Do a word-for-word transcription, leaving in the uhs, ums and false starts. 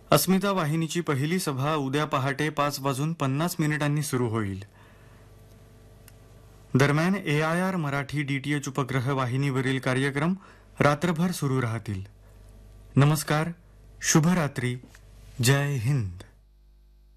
अस्मिता वाहिनीची पहिली सभा उद्या पहाटे पाच वाजून पन्नास मिनिटांनी सुरू होईल. दरम्यान ए आय आर मराठी डीटीएच उपग्रह वाहिनीवरील कार्यक्रम रात्रभर सुरू राहतील. नमस्कार, शुभरात्री, जय हिंद.